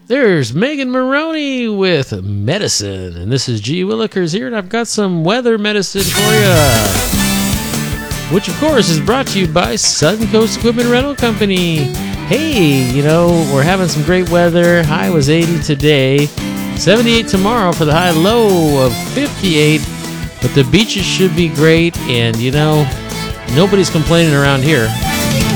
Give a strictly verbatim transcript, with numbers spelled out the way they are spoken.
There's Megan Maroney with medicine. And this is G. Willikers here, and I've got some weather medicine for you. Which, of course, is brought to you by Southern Coast Equipment Rental Company. Hey, you know, we're having some great weather. High was eighty today. seventy-eight tomorrow for the high, low of fifty-eight. But the beaches should be great, and, you know, nobody's complaining around here.